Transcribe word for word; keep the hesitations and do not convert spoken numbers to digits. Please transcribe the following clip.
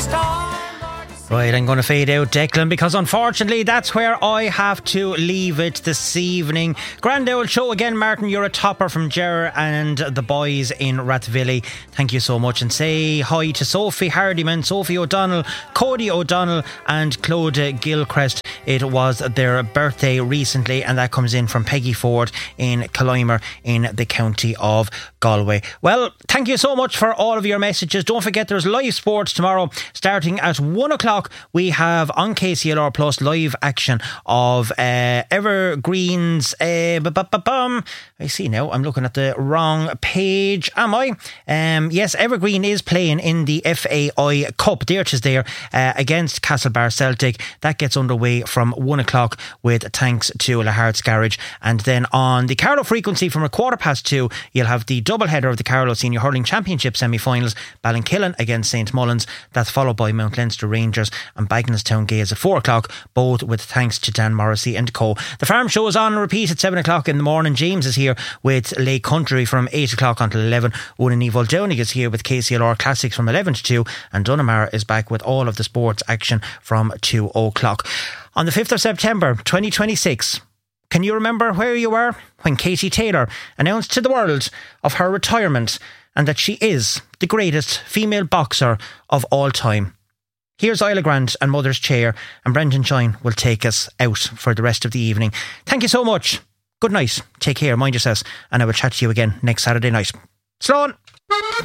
Right, I'm going to fade out Declan because unfortunately that's where I have to leave it this evening. Grand old show again, Martin. You're a topper from Ger and the boys in Rathvilly. Thank you so much. And say hi to Sophie Hardiman, Sophie O'Donnell, Cody O'Donnell and Claude Gilchrist. It was their birthday recently and that comes in from Peggy Ford in Collimer in the county of Galway. Well, thank you so much for all of your messages. Don't forget there's live sports tomorrow starting at one o'clock. We have on K C L R Plus live action of uh, Evergreen's uh, bu-bu-bu-bum. I see now I'm looking at the wrong page, am I? Um, yes, Evergreen is playing in the F A I Cup. There it is there uh, against Castlebar Celtic. That gets underway from one o'clock with thanks to Lahart's Garage. And then on the Carlow frequency from a quarter past two, you'll have the double header of the Carlow Senior Hurling Championship semi-finals. Ballinkillen against Saint Mullins. That's followed by Mount Leinster Rangers and Bagenalstown Gaels at four o'clock, both with thanks to Dan Morrissey and co. The Farm Show is on repeat at seven o'clock in the morning. James is here with Lake Country from eight o'clock until eleven. Una Neville Downing is here with K C L R Classics from eleven to two, and Dunamara is back with all of the sports action from two o'clock. On the fifth of September twenty twenty-six, can you remember where you were when Katie Taylor announced to the world of her retirement and that she is the greatest female boxer of all time? Here's Isla Grant and Mother's Chair, and Brendan Shine will take us out for the rest of the evening. Thank you so much. Good night. Take care. Mind yourselves. And I will chat to you again next Saturday night. Sloan!